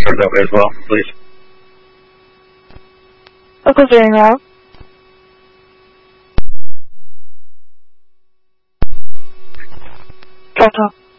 started that way as well, please. Local zeroing route. Delta.